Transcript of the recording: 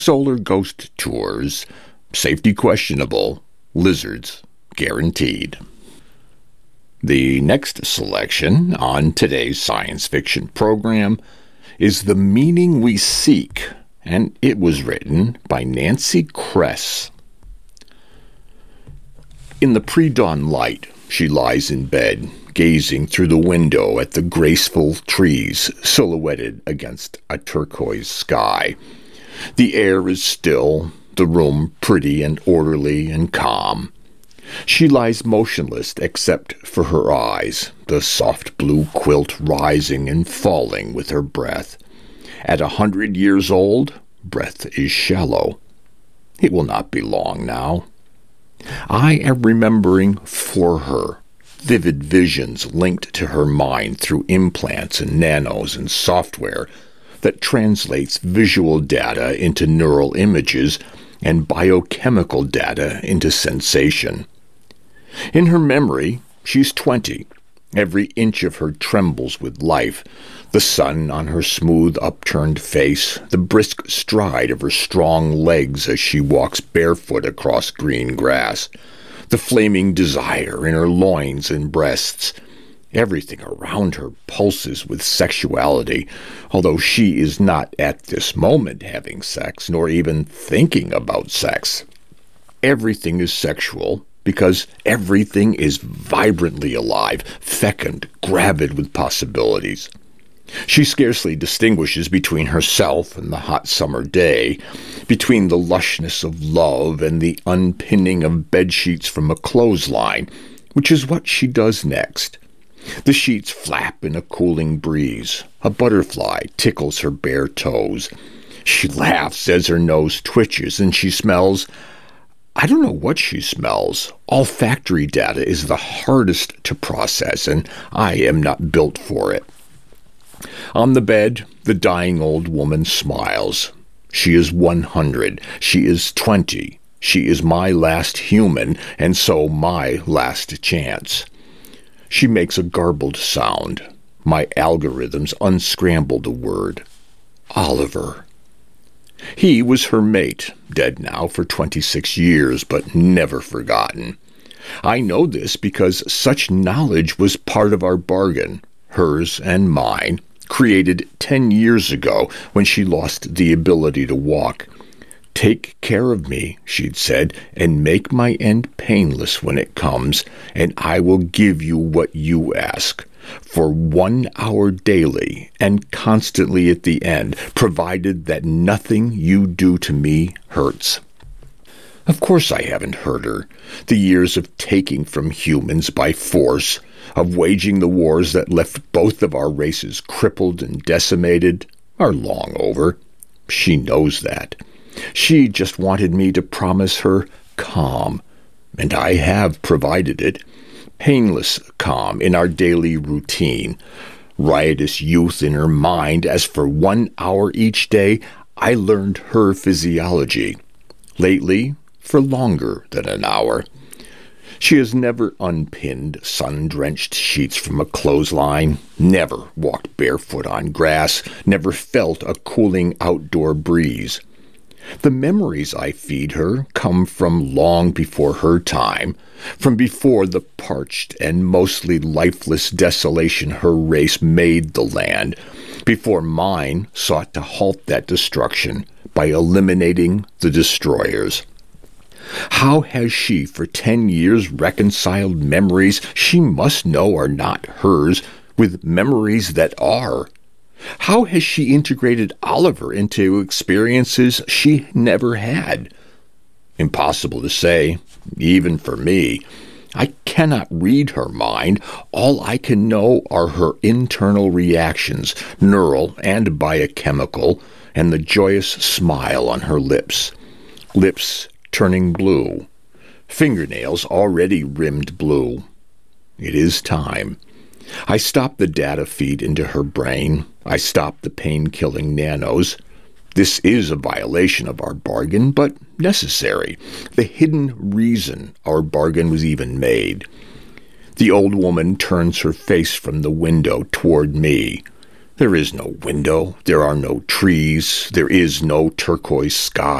Solar ghost tours, safety questionable, lizards guaranteed. The next selection on today's science fiction program is The Meaning We Seek, and it was written by Nancy Kress. In the pre-dawn light, she lies in bed, gazing through the window at the graceful trees silhouetted against a turquoise sky. The air is still, the room pretty and orderly and calm. She lies motionless except for her eyes, the soft blue quilt rising and falling with her breath. At 100 years old, breath is shallow. It will not be long now. I am remembering for her vivid visions linked to her mind through implants and nanos and software that translates visual data into neural images and biochemical data into sensation. In her memory, she's 20. Every inch of her trembles with life. The sun on her smooth, upturned face, the brisk stride of her strong legs as she walks barefoot across green grass, the flaming desire in her loins and breasts. Everything around her pulses with sexuality, although she is not at this moment having sex, nor even thinking about sex. Everything is sexual, because everything is vibrantly alive, fecund, gravid with possibilities. She scarcely distinguishes between herself and the hot summer day, between the lushness of love and the unpinning of bedsheets from a clothesline, which is what she does next. The sheets flap in a cooling breeze. A butterfly tickles her bare toes. She laughs as her nose twitches, and she smells. I don't know what she smells. Olfactory data is the hardest to process, and I am not built for it. On the bed, the dying old woman smiles. She is 100. She is 20. She is my last human, and so my last chance. She makes a garbled sound. My algorithms unscramble the word. Oliver. He was her mate, dead now for 26 years, but never forgotten. I know this because such knowledge was part of our bargain, hers and mine, created 10 years ago when she lost the ability to walk. Take care of me, she'd said, and make my end painless when it comes, and I will give you what you ask. For 1 hour daily and constantly at the end, provided that nothing you do to me hurts. Of course I haven't hurt her. The years of taking from humans by force, of waging the wars that left both of our races crippled and decimated, are long over. She knows that. She just wanted me to promise her calm, and I have provided it. Painless calm in our daily routine, riotous youth in her mind as for 1 hour each day I learned her physiology. Lately, for longer than an hour. She has never unpinned sun-drenched sheets from a clothesline, never walked barefoot on grass, never felt a cooling outdoor breeze. The memories I feed her come from long before her time, from before the parched and mostly lifeless desolation her race made the land, before mine sought to halt that destruction by eliminating the destroyers. How has she for 10 years reconciled memories she must know are not hers with memories that are? How has she integrated Oliver into experiences she never had? Impossible to say, even for me. I cannot read her mind. All I can know are her internal reactions, neural and biochemical, and the joyous smile on her lips. Lips turning blue. Fingernails already rimmed blue. It is time. I stop the data feed into her brain. I stop the pain-killing nanos. This is a violation of our bargain, but necessary. The hidden reason our bargain was even made. The old woman turns her face from the window toward me. There is no window, there are no trees, there is no turquoise sky.